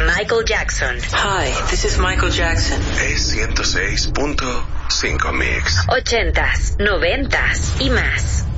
Michael Jackson. Hi, this is Michael Jackson. Es 106.5 Mix. 80s, 90s y más.